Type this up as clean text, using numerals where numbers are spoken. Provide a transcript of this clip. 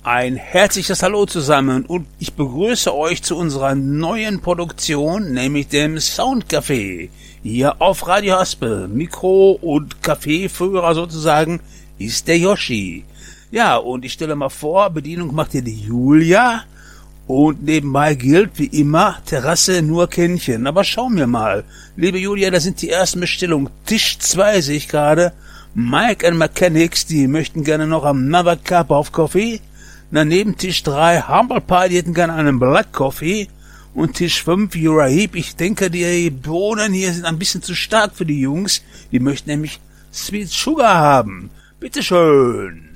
Ein herzliches Hallo zusammen und ich begrüße euch zu unserer neuen Produktion, nämlich dem Soundcafé. Hier auf Radio Haspel, Mikro- und Kaffeeführer sozusagen, ist der Yoshi. Ja, und ich stelle mal vor, Bedienung macht hier die Julia und nebenbei gilt wie immer, Terrasse nur Kännchen. Aber schauen wir mal, liebe Julia, da sind die ersten Bestellungen. Tisch 2 sehe ich gerade. Mike and Mechanics, die möchten gerne noch Another Cup of Coffee. Daneben Tisch 3, Humble Pie, die hätten gerne einen Black Coffee. Und Tisch 5, You're a Heap. Ich denke, die Bohnen hier sind ein bisschen zu stark für die Jungs. Die möchten nämlich Sweet Sugar haben. Bitteschön.